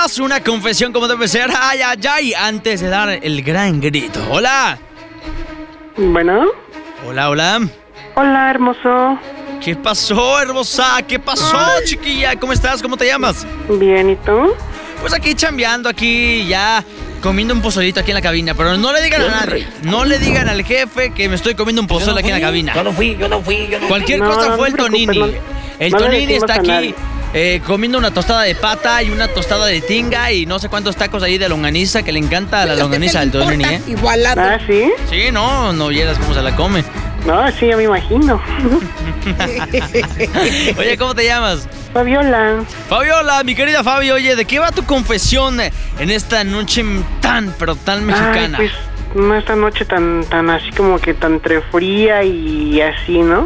más, una confesión como debe ser. Ay, ay, ay, antes de dar el gran grito. Hola. Bueno. Hola, hola. Hola, hermoso. ¿Qué pasó, hermosa? ¿Qué pasó, chiquilla? ¿Cómo estás? ¿Cómo te llamas? Bien, ¿y tú? Pues aquí chambeando, aquí ya comiendo un pozolito aquí en la cabina. Pero no le digan a nadie, no le digan al jefe que me estoy comiendo un pozole aquí en la cabina. Yo no fui. Cualquier cosa fue el Tonini. El Tonini está aquí comiendo una tostada de pata y una tostada de tinga y no sé cuántos tacos ahí de longaniza, que le encanta la longaniza del Tonini, ¿eh? Igualado. Ah, ¿sí? Sí, no vieras cómo se la come. No, sí, ya me imagino. Oye, ¿cómo te llamas? Fabiola. Fabiola, mi querida Fabi, oye, ¿de qué va tu confesión en esta noche pero tan mexicana? Ay, pues, no, esta noche tan así como que tan entre fría y así, ¿no?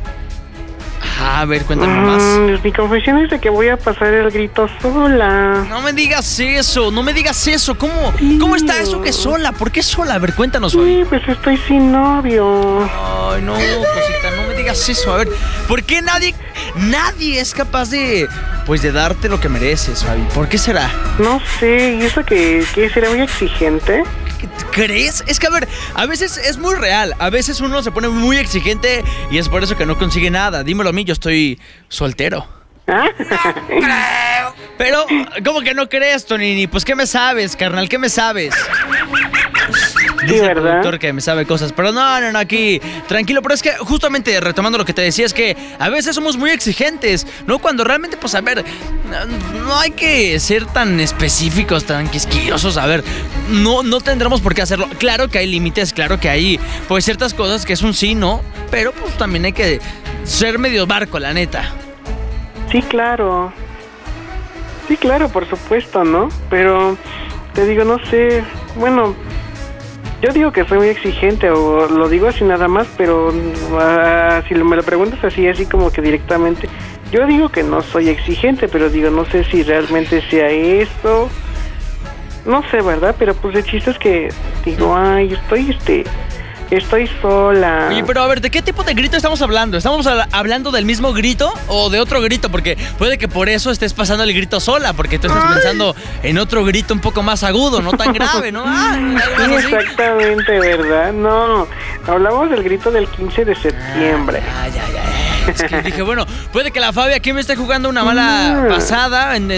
A ver, cuéntame más. Mi confesión es de que voy a pasar el grito sola. No me digas eso. ¿Cómo, Sí. ¿Cómo está eso que sola? ¿Por qué sola? A ver, cuéntanos, Fabi. Sí, pues estoy sin novio. Ay, no, cosita, no me digas eso. A ver, ¿por qué nadie es capaz de darte lo que mereces, Fabi? ¿Por qué será? No sé, ¿y eso que será muy exigente? ¿Crees? Es que, a veces es muy real. A veces uno se pone muy exigente y es por eso que no consigue nada. Dímelo a mí, yo estoy soltero. ¿Ah? Pero, ¿cómo que no crees, Tonini? Pues, ¿qué me sabes, carnal? ¿Qué me sabes? Dice el ¿verdad? productor que me sabe cosas. Pero no, aquí, tranquilo. Pero es que, justamente, retomando lo que te decía, es que a veces somos muy exigentes, ¿no? Cuando realmente, pues, a ver, no hay que ser tan específicos, tan quisquillosos. A ver, no tendremos por qué hacerlo. Claro que hay límites, claro que hay, pues, ciertas cosas que es un sí, ¿no? Pero, pues, también hay que ser medio barco, la neta. Sí, claro. Sí, claro, por supuesto, ¿no? Pero, te digo, no sé, bueno, yo digo que soy muy exigente, o lo digo así nada más, pero si me lo preguntas así como que directamente, yo digo que no soy exigente, pero digo, no sé si realmente sea eso, no sé, ¿verdad? Pero pues el chiste es que digo, ay, estoy sola. Oye, pero a ver, ¿de qué tipo de grito estamos hablando? ¿Estamos hablando del mismo grito o de otro grito? Porque puede que por eso estés pasando el grito sola, porque tú estás pensando en otro grito un poco más agudo, no tan grave, ¿no? Sí, exactamente, ¿verdad? No, hablamos del grito del 15 de septiembre. Es que dije, bueno, puede que la Fabi aquí me esté jugando una mala pasada en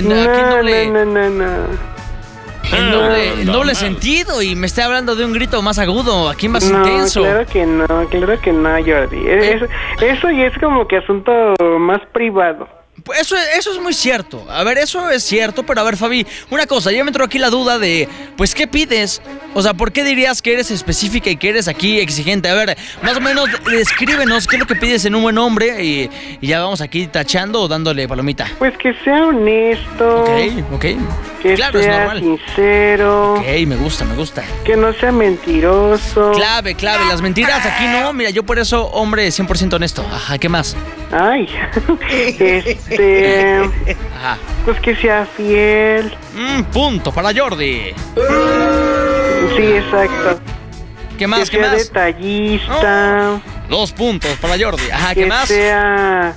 doble sentido y me esté hablando de un grito más agudo, aquí más intenso. Claro que no, Jordi. Eso ya es como que asunto más privado. Pues eso es muy cierto. A ver, eso es cierto, pero a ver, Fabi, una cosa, ya me entró aquí la duda de, pues, ¿qué pides? O sea, ¿por qué dirías que eres específica y que eres aquí exigente? A ver, más o menos, descríbenos qué es lo que pides en un buen hombre y ya vamos aquí tachando o dándole palomita. Pues que sea honesto. Ok. Que claro, sea es normal. Sincero. Ok, me gusta. Que no sea mentiroso. Clave, las mentiras aquí no, mira, yo por eso, hombre, 100% honesto. Ajá, ¿qué más? Ay, Ajá. Pues que sea fiel. Punto para Jordi. Sí, exacto. ¿Qué más? Que sea detallista. 2 puntos para Jordi. Ajá, ¿qué más? Que sea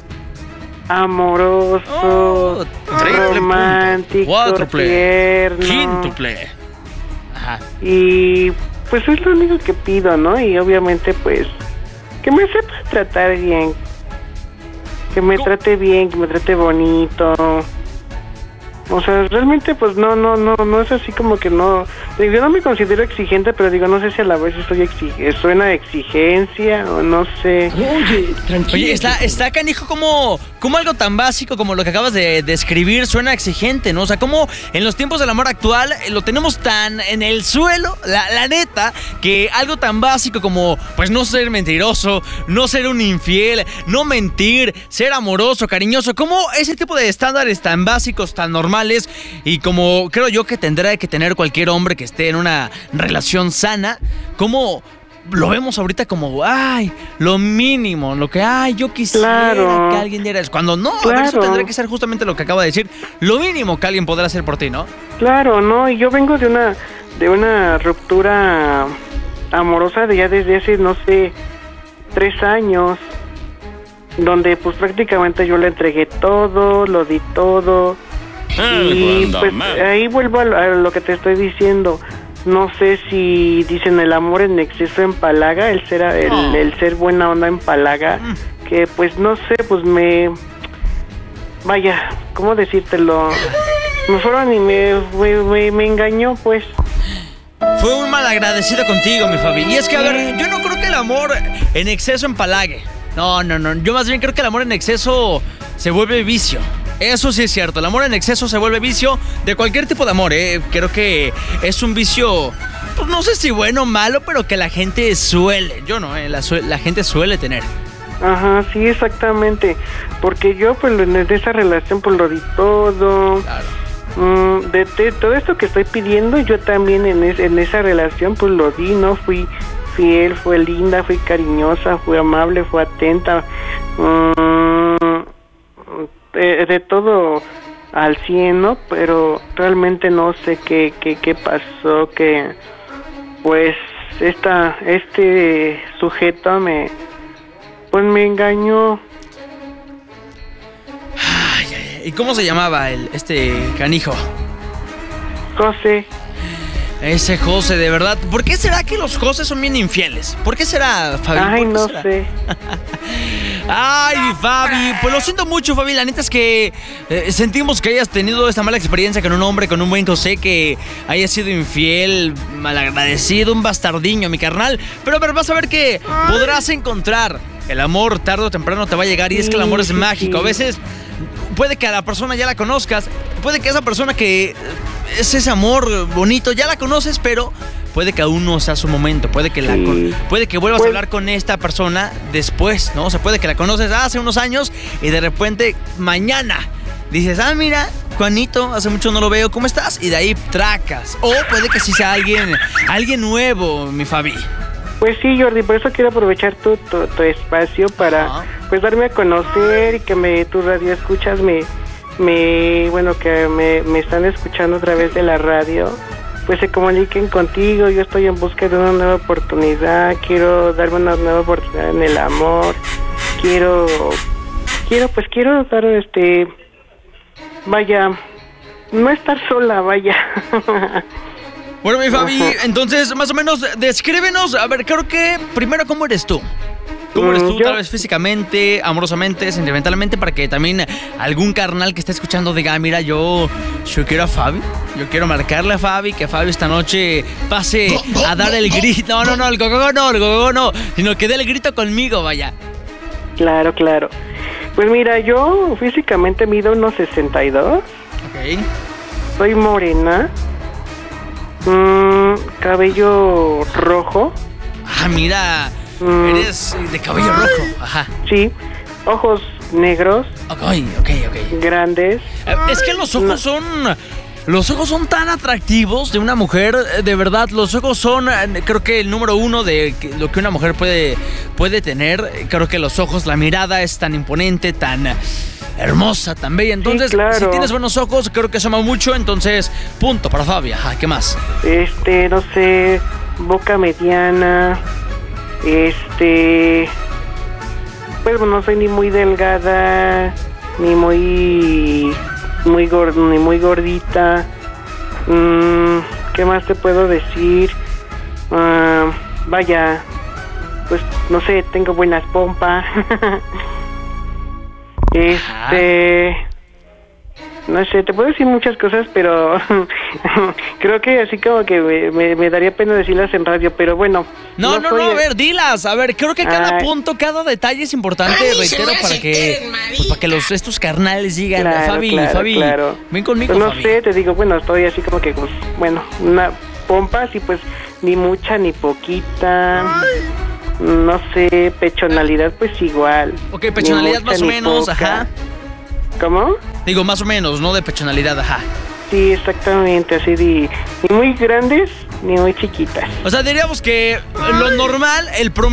amoroso, romántico, tierno. Quíntuple. Ajá. Y pues es lo único que pido, ¿no? Y obviamente pues que me sepa tratar bien. Que me trate bien, que me trate bonito. O sea, realmente pues no es así como que no. Yo no me considero exigente, pero digo, no sé si a la vez suena a exigencia o no sé. Oye, tranquilo. Oye, está canijo como algo tan básico como lo que acabas de describir suena exigente, ¿no? O sea, como en los tiempos del amor actual lo tenemos tan en el suelo, la neta, que algo tan básico como, pues, no ser mentiroso, no ser un infiel, no mentir, ser amoroso, cariñoso, como ese tipo de estándares tan básicos, tan normales, y como creo yo que tendrá que tener cualquier hombre que esté en una relación sana, como lo vemos ahorita como, ay, lo mínimo, lo que, ay, yo quisiera que alguien diera eso. Cuando no, a ver, eso tendrá que ser justamente lo que acaba de decir, lo mínimo que alguien podrá hacer por ti, ¿no? Claro, no, y yo vengo de una ruptura amorosa desde hace, no sé, 3 años, donde pues prácticamente yo le entregué todo, lo di todo, Y pues ahí vuelvo a lo que te estoy diciendo. No sé si dicen el amor en exceso empalaga, el ser buena onda empalaga, que pues no sé, pues vaya, ¿cómo decírtelo? Me fueron y me engañó, pues. Fue un malagradecido contigo, mi Fabi. Y es que, a ver, yo no creo que el amor en exceso empalague. No. Yo más bien creo que el amor en exceso se vuelve vicio. Eso sí es cierto. El amor en exceso se vuelve vicio de cualquier tipo de amor, Creo que es un vicio, pues no sé si bueno o malo, pero que la gente suele. Yo no, la gente suele tener. Ajá, sí, exactamente. Porque yo, pues, en esa relación, pues, lo di todo. Claro. De todo esto que estoy pidiendo, yo también en esa relación, pues, lo di, ¿no? Fui fiel, fue linda, fui cariñosa, fui amable, fui atenta. De todo al 100, ¿no? Pero realmente no sé qué pasó, que pues este sujeto me engañó. Ay, ¿y cómo se llamaba este canijo? José. Ese José, de verdad. ¿Por qué será que los José son bien infieles? ¿Por qué será, Fabi? Ay, no sé. Ay, Fabi, pues lo siento mucho, Fabi. La neta es que sentimos que hayas tenido esta mala experiencia con un hombre, con un buen José, que haya sido infiel, malagradecido, un bastardiño, mi carnal. Pero a ver, vas a ver que podrás encontrar el amor tarde o temprano te va a llegar. Y es que el amor es mágico. A veces puede que a la persona ya la conozcas, puede que esa persona que es ese amor bonito ya la conoces, pero puede que aún no sea su momento, puede que vuelvas a hablar con esta persona después, ¿no? O sea, puede que la conoces hace unos años y de repente mañana dices, mira, Juanito, hace mucho no lo veo, ¿cómo estás? Y de ahí tracas. O puede que sí sea alguien nuevo, mi Fabi. Pues sí, Jordi, por eso quiero aprovechar tu espacio para pues darme a conocer y que tus radioescuchas que me están escuchando a través de la radio, pues se comuniquen contigo. Yo estoy en busca de una nueva oportunidad, quiero darme una nueva oportunidad en el amor, quiero dar vaya, no estar sola, vaya. Bueno, mi Fabi, entonces, más o menos, descríbenos, a ver, creo que primero, ¿cómo eres tú? ¿Cómo eres tú, tal vez físicamente, amorosamente, sentimentalmente, para que también algún carnal que esté escuchando diga, mira, yo quiero a Fabi, yo quiero marcarle a Fabi, que Fabi esta noche pase a dar el grito. No, el gogogo no, sino que dé el grito conmigo, vaya. Claro. Pues mira, yo físicamente mido unos 62. Ok. Soy morena. Cabello rojo. Mira, eres de cabello rojo. Ajá. Sí, ojos negros. Ok. Grandes. Es que los ojos son tan atractivos de una mujer, de verdad. Los ojos son, creo que el número uno de lo que una mujer puede tener. Creo que los ojos, la mirada es tan imponente, tan hermosa, tan bella. Entonces, sí, claro, si tienes buenos ojos, creo que se ama mucho. Entonces, punto para Fabi. Ajá, ¿qué más? No sé, boca mediana. Pues no soy ni muy delgada, ni muy gordita. ¿Qué más te puedo decir? Vaya, pues no sé, tengo buenas pompas. No sé, te puedo decir muchas cosas, pero creo que así como que me daría pena decirlas en radio, pero bueno. No, a ver, dilas. A ver, creo que cada punto, cada detalle es importante, reitero, para que estos carnales digan, claro, Fabi, claro. Ven conmigo, pues no Fabi. sé, te digo, bueno, estoy así como que, pues, bueno, una pompa así, pues, ni mucha ni poquita. No sé, pechonalidad, pues igual. Ok, pechonalidad más o menos, ajá. ¿Cómo? Digo, más o menos, no de pechonalidad, ajá. Sí, exactamente, así ni muy grandes ni muy chiquitas. O sea, diríamos que lo normal, el promedio